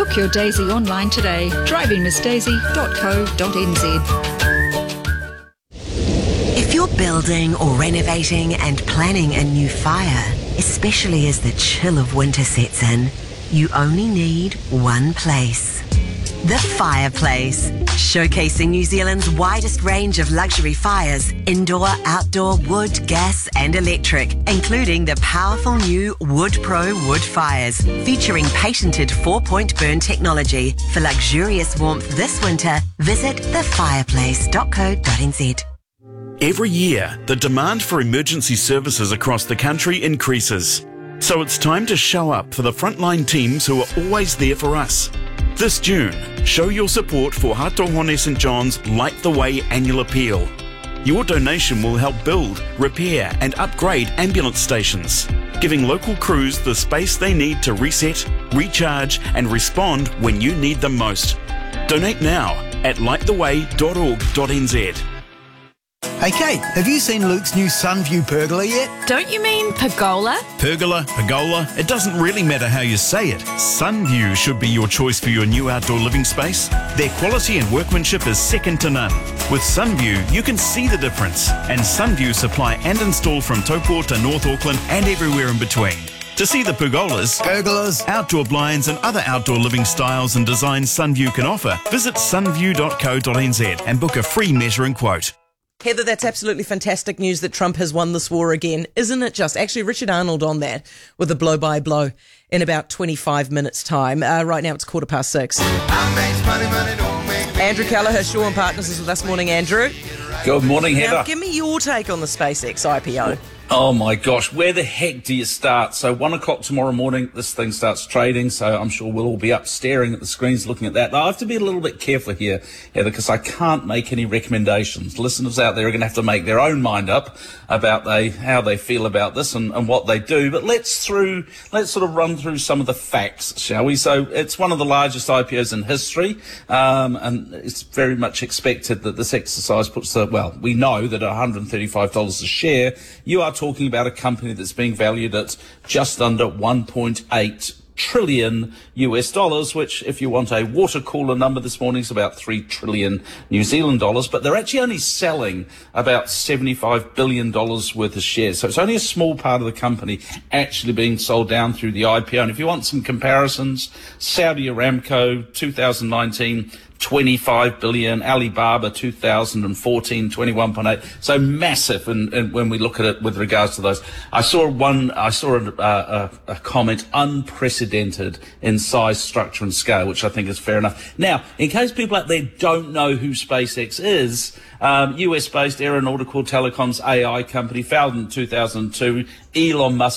Book your Daisy online today. drivingmissdaisy.co.nz. If you're building or renovating and planning a new fire, especially as the chill of winter sets in, you only need one place. The Fireplace, showcasing New Zealand's widest range of luxury fires, indoor, outdoor, wood, gas and electric, including the powerful new Wood Pro wood fires, featuring patented 4-point burn technology. For luxurious warmth this winter, visit thefireplace.co.nz. Every year, the demand for emergency services across the country increases. So it's time to show up for the frontline teams who are always there for us. This June, show your support for Hatohone St John's Light the Way annual appeal. Your donation will help build, repair and upgrade ambulance stations, giving local crews the space they need to reset, recharge and respond when you need them most. Donate now at lighttheway.org.nz. Hey Kate, have you seen Luke's new Sunview pergola yet? Don't you mean pergola? Pergola, it doesn't really matter how you say it. Sunview should be your choice for your new outdoor living space. Their quality and workmanship is second to none. With Sunview, you can see the difference. And Sunview supply and install from Taupo to North Auckland and everywhere in between. To see the pergolas, outdoor blinds and other outdoor living styles and designs Sunview can offer, visit sunview.co.nz and book a free measuring quote. Heather, that's absolutely fantastic news that Trump has won this war again, isn't it just? Actually, Richard Arnold on that with a blow-by-blow in about 25 minutes' time. Right now it's 6:15. Andrew Kelleher, Shaw and Partners is with us. Morning, Andrew. Good morning, Heather. Now, give me your take on the SpaceX IPO. Oh my gosh, where the heck do you start? So 1 o'clock tomorrow morning, this thing starts trading. So I'm sure we'll all be up staring at the screens looking at that. Now, I have to be a little bit careful here, Heather, because I can't make any recommendations. Listeners out there are going to have to make their own mind up about how they feel about this and what they do. But let's sort of run through some of the facts, shall we? So it's one of the largest IPOs in history. And it's very much expected that this exercise puts we know that $135 a share, you are talking about a company that's being valued at just under 1.8 trillion US dollars, which, if you want a water cooler number this morning, is about 3 trillion New Zealand dollars. But they're actually only selling about $75 billion worth of shares. So it's only a small part of the company actually being sold down through the IPO. And if you want some comparisons, Saudi Aramco, 2019, 25 billion, Alibaba 2014, 21.8. So massive. And when we look at it with regards to those, I saw a comment, unprecedented in size, structure and scale, which I think is fair enough. Now, in case people out there don't know who SpaceX is, US-based aeronautical telecoms AI company, founded in 2002, Elon Musk